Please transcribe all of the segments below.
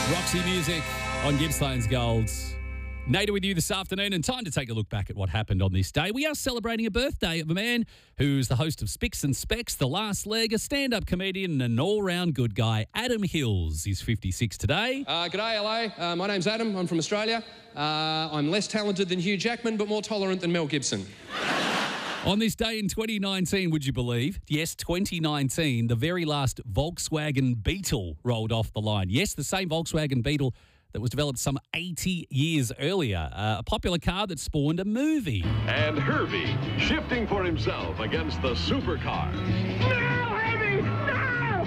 Roxy Music on Gippsland's Gold. Nader with you this afternoon, and time to take a look back at what happened on this day. We are celebrating a birthday of a man who's the host of Spicks and Specks, The Last Leg, a stand-up comedian and an all-round good guy. Adam Hills. He's 56 today. G'day, LA. My name's Adam. I'm from Australia. I'm less talented than Hugh Jackman, but more tolerant than Mel Gibson. On this day in 2019, would you believe? Yes, 2019, the very last Volkswagen Beetle rolled off the line. Yes, the same Volkswagen Beetle that was developed some 80 years earlier. A popular car that spawned a movie. And Herbie shifting for himself against the supercar. No, Herbie! No!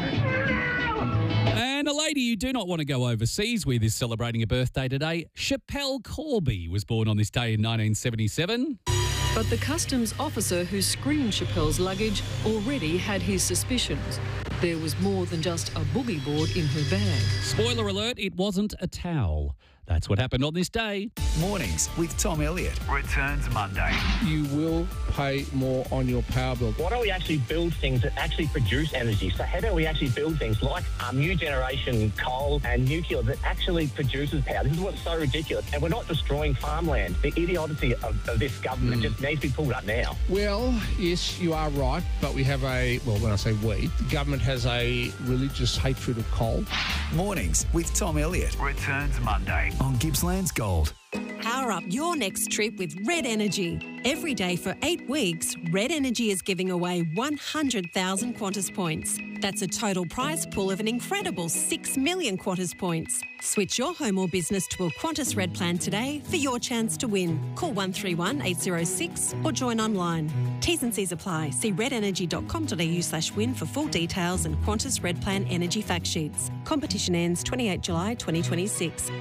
No! And a lady you do not want to go overseas with is celebrating a birthday today. Schapelle Corby was born on this day in 1977. But the customs officer who screened Schapelle's luggage already had his suspicions. There was more than just a boogie board in her bag. Spoiler alert, it wasn't a towel. That's what happened on this day. Mornings with Tom Elliott. Returns Monday. You will pay more on your power bill. Why don't we actually build things that actually produce energy? So how do we actually build things like new generation coal and nuclear that actually produces power? This is what's so ridiculous. And we're not destroying farmland. The idiocy of this government just needs to be pulled up now. Well, yes, you are right, but we have when I say we, the government has a religious hatred of coal. Mornings with Tom Elliott. Returns Monday on Gippsland's Gold. Power up your next trip with Red Energy. Every day for 8 weeks, Red Energy is giving away 100,000 Qantas points. That's a total prize pool of an incredible 6 million Qantas points. Switch your home or business to a Qantas Red plan today for your chance to win. Call 131 806 or join online. T's and C's apply. See redenergy.com.au/win for full details and Qantas Red Plan energy fact sheets. Competition ends 28 July 2026.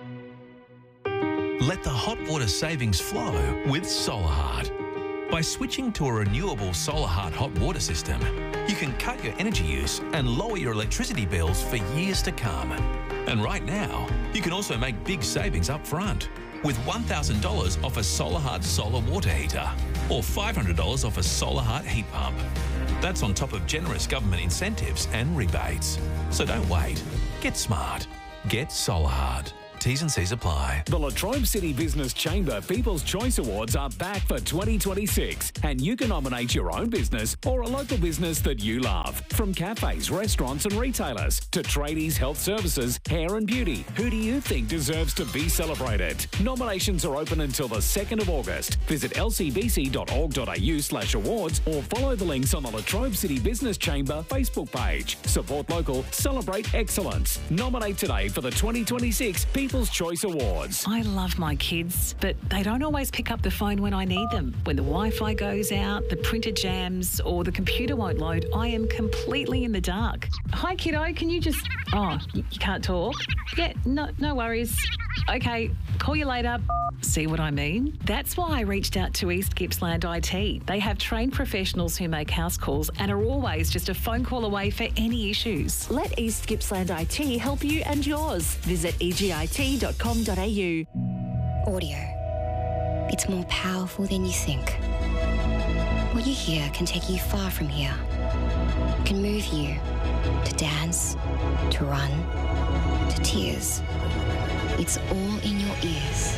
Let the hot water savings flow with SolarHeart. By switching to a renewable SolarHeart hot water system, you can cut your energy use and lower your electricity bills for years to come. And right now, you can also make big savings up front with $1,000 off a SolarHeart solar water heater or $500 off a SolarHeart heat pump. That's on top of generous government incentives and rebates. So don't wait. Get smart. Get SolarHeart. T's and C's apply. The Latrobe City Business Chamber People's Choice Awards are back for 2026, and you can nominate your own business or a local business that you love. From cafes, restaurants and retailers to tradies, health services, hair and beauty. Who do you think deserves to be celebrated? Nominations are open until the 2nd of August. Visit lcbc.org.au/awards or follow the links on the Latrobe City Business Chamber Facebook page. Support local, celebrate excellence. Nominate today for the 2026 People's Choice Awards. I love my kids, but they don't always pick up the phone when I need them. When the Wi-Fi goes out, the printer jams, or the computer won't load, I am completely in the dark. Hi, kiddo, can you just... Oh, you can't talk? Yeah, no worries. Okay, call you later. See what I mean? That's why I reached out to East Gippsland IT. They have trained professionals who make house calls and are always just a phone call away for any issues. Let East Gippsland IT help you and yours. Visit egit.com.au. Audio. It's more powerful than you think. What you hear can take you far from here. It can move you to dance, to run, to tears. It's all in your ears.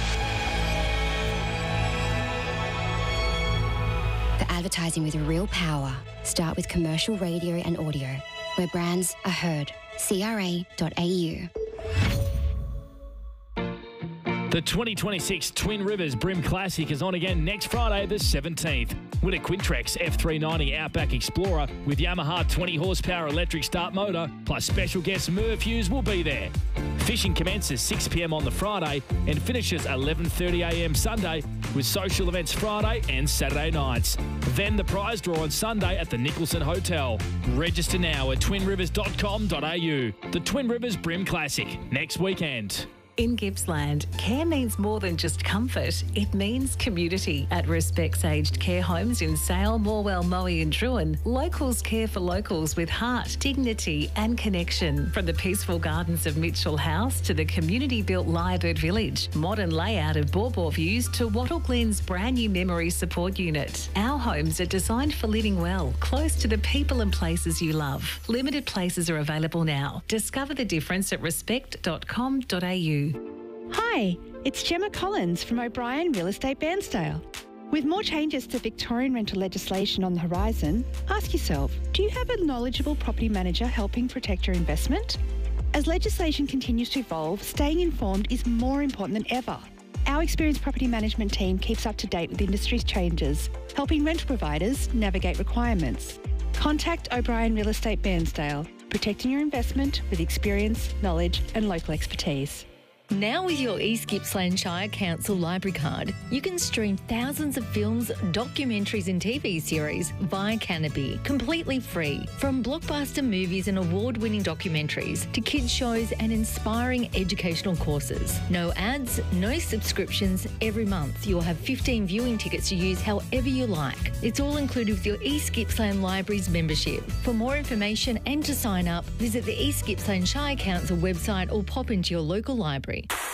For advertising with real power, start with commercial radio and audio, where brands are heard. CRA.au. The 2026 Twin Rivers Brim Classic is on again next Friday, the 17th. Win a Quintrex F390 Outback Explorer with Yamaha 20 horsepower electric start motor, plus special guest Merv Hughes will be there. Fishing commences 6 p.m. on the Friday and finishes 11:30 a.m. Sunday, with social events Friday and Saturday nights. Then the prize draw on Sunday at the Nicholson Hotel. Register now at twinrivers.com.au. The Twin Rivers Brim Classic, next weekend. In Gippsland, care means more than just comfort. It means community. At Respects Aged Care Homes in Sale, Morwell, Moe and Druin, locals care for locals with heart, dignity and connection. From the peaceful gardens of Mitchell House to the community-built Lyrebird Village, modern layout of Bawbaw Views to Wattle Glen's brand new memory support unit. Our homes are designed for living well, close to the people and places you love. Limited places are available now. Discover the difference at respect.com.au. Hi, it's Gemma Collins from O'Brien Real Estate Bairnsdale. With more changes to Victorian rental legislation on the horizon, ask yourself, do you have a knowledgeable property manager helping protect your investment? As legislation continues to evolve, staying informed is more important than ever. Our experienced property management team keeps up to date with industry's changes, helping rental providers navigate requirements. Contact O'Brien Real Estate Bairnsdale, protecting your investment with experience, knowledge and local expertise. Now with your East Gippsland Shire Council library card, you can stream thousands of films, documentaries and TV series via Canopy, completely free. From blockbuster movies and award-winning documentaries to kids shows and inspiring educational courses. No ads, no subscriptions. Every month you'll have 15 viewing tickets to use however you like. It's all included with your East Gippsland Libraries membership. For more information and to sign up, visit the East Gippsland Shire Council website or pop into your local library.